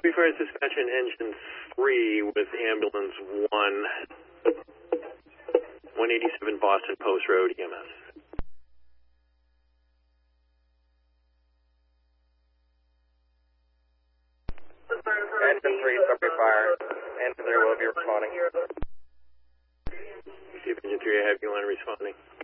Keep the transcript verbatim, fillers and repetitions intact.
Subway Fire Dispatch in Engine three with Ambulance one. one eighty-seven Boston Post Road, E M S. Engine three, Subway Fire. Engine three will be responding. See if Engine three, I have you on responding.